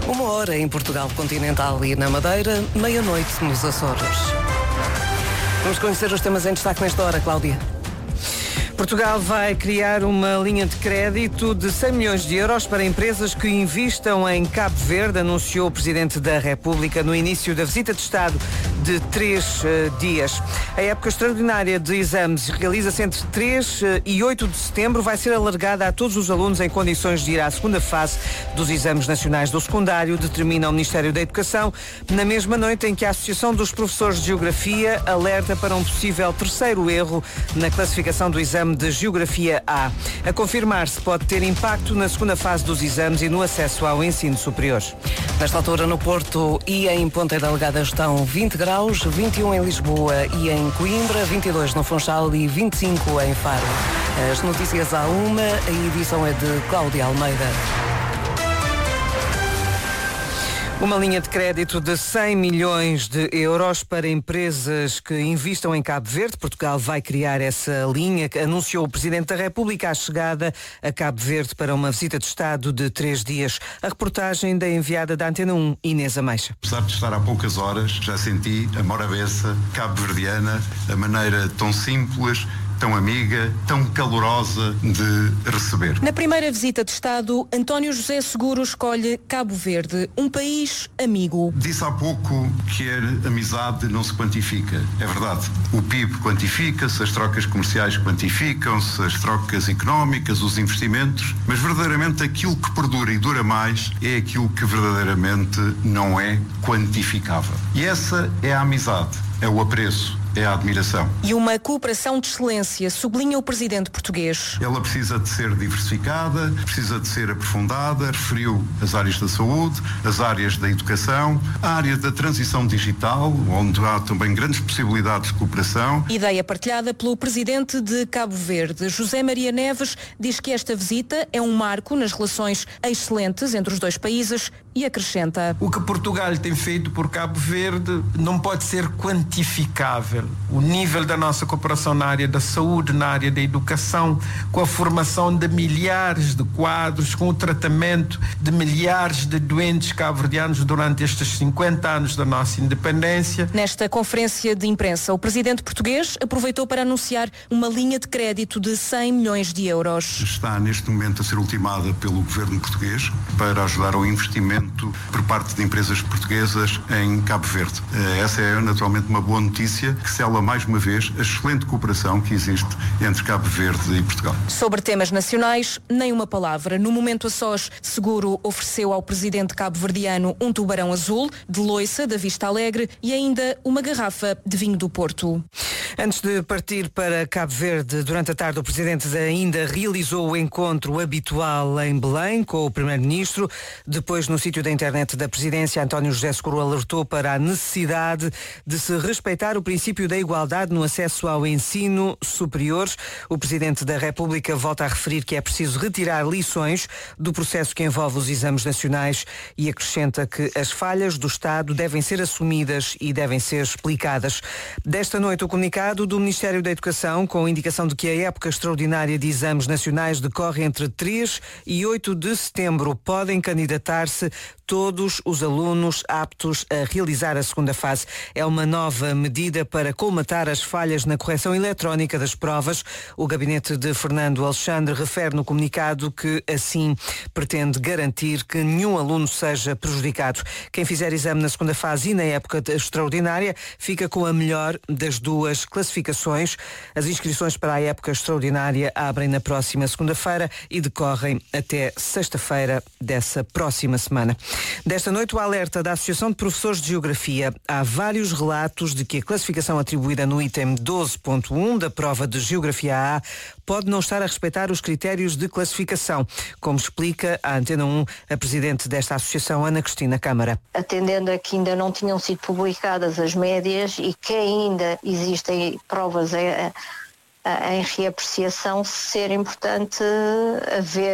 1h em Portugal continental e na Madeira, meia-noite nos Açores. Vamos conhecer os temas em destaque nesta hora, Cláudia. Portugal vai criar uma linha de crédito de 100 milhões de euros para empresas que investam em Cabo Verde, anunciou o Presidente da República no início da visita de Estado de 3 dias. A época extraordinária de exames realiza-se entre 3 e 8 de setembro. Vai ser alargada a todos os alunos em condições de ir à segunda fase dos exames nacionais do secundário, determina o Ministério da Educação, na mesma noite em que a Associação dos Professores de Geografia alerta para um possível terceiro erro na classificação do exame de Geografia A. A confirmar-se pode ter impacto na segunda fase dos exames e no acesso ao ensino superior. Nesta altura, no Porto e em Ponta Delgada estão 20 graus, 21 em Lisboa e em Coimbra, 22 no Funchal e 25 em Faro. As notícias à 1, a edição é de Cláudia Almeida. Uma linha de crédito de 100 milhões de euros para empresas que investam em Cabo Verde. Portugal vai criar essa linha, que anunciou o Presidente da República a chegada a Cabo Verde para uma visita de Estado de 3 dias. A reportagem da enviada da Antena 1, Inês Ameixa. Apesar de estar há poucas horas, já senti a morabeza cabo-verdiana, a maneira tão simples, tão amiga, tão calorosa de receber. Na primeira visita de Estado, António José Seguro escolhe Cabo Verde, um país amigo. Disse há pouco que a amizade não se quantifica. É verdade. O PIB quantifica-se, as trocas comerciais quantificam-se, as trocas económicas, os investimentos, mas verdadeiramente aquilo que perdura e dura mais é aquilo que verdadeiramente não é quantificável. E essa é a amizade, é o apreço, é a admiração. E uma cooperação de excelência, sublinha o Presidente português. Ela precisa de ser diversificada, precisa de ser aprofundada, referiu as áreas da saúde, as áreas da educação, a área da transição digital, onde há também grandes possibilidades de cooperação. Ideia partilhada pelo Presidente de Cabo Verde. José Maria Neves diz que esta visita é um marco nas relações excelentes entre os dois países e acrescenta: o que Portugal tem feito por Cabo Verde não pode ser quantificável. O nível da nossa cooperação na área da saúde, na área da educação, com a formação de milhares de quadros, com o tratamento de milhares de doentes cabo-verdianos durante estes 50 anos da nossa independência. Nesta conferência de imprensa, o Presidente português aproveitou para anunciar uma linha de crédito de 100 milhões de euros. Está neste momento a ser ultimada pelo governo português para ajudar ao investimento por parte de empresas portuguesas em Cabo Verde. Essa é naturalmente uma boa notícia que sela mais uma vez a excelente cooperação que existe entre Cabo Verde e Portugal. Sobre temas nacionais, nem uma palavra. No momento a sós, Seguro ofereceu ao Presidente cabo-verdiano um tubarão azul, de Loiça, da Vista Alegre, e ainda uma garrafa de vinho do Porto. Antes de partir para Cabo Verde, durante a tarde o Presidente ainda realizou o encontro habitual em Belém com o Primeiro-Ministro. Depois, no sítio da internet da Presidência, António José Seguro alertou para a necessidade de se respeitar o princípio da igualdade no acesso ao ensino superior. O Presidente da República volta a referir que é preciso retirar lições do processo que envolve os exames nacionais e acrescenta que as falhas do Estado devem ser assumidas e devem ser explicadas. Desta noite, o comunicado do Ministério da Educação, com indicação de que a época extraordinária de exames nacionais decorre entre 3 e 8 de setembro. Podem candidatar-se todos os alunos aptos a realizar a segunda fase. É uma nova medida para colmatar as falhas na correção eletrónica das provas. O gabinete de Fernando Alexandre refere no comunicado que assim pretende garantir que nenhum aluno seja prejudicado. Quem fizer exame na segunda fase e na época extraordinária fica com a melhor das duas classificações. As inscrições para a época extraordinária abrem na próxima segunda-feira e decorrem até sexta-feira dessa próxima semana. Desta noite, o alerta da Associação de Professores de Geografia. Há vários relatos de que a classificação atribuída no item 12.1 da prova de Geografia A pode não estar a respeitar os critérios de classificação, como explica a Antena 1 a presidente desta associação, Ana Cristina Câmara. Atendendo a que ainda não tinham sido publicadas as médias e que ainda existem provas em reapreciação, ser importante haver